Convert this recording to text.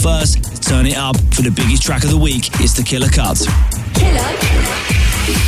first, turn it up for the biggest track of the week. It's the Killer Cut. Killer.